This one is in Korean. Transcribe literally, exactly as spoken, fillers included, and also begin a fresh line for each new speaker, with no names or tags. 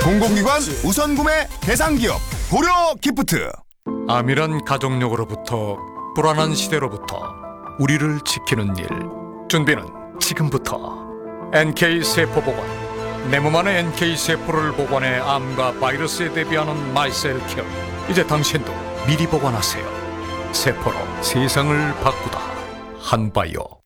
공공기관 우선구매 대상기업 고려기프트.
암이란 가족력으로부터 불안한 시대로부터 우리를 지키는 일. 준비는 지금부터. 엔케이세포보건, 내 몸 안의 엔케이세포를 복원해 암과 바이러스에 대비하는 마이셀케어. 이제 당신도 미리 복원하세요. 세포로 세상을 바꾸다. 한바이오.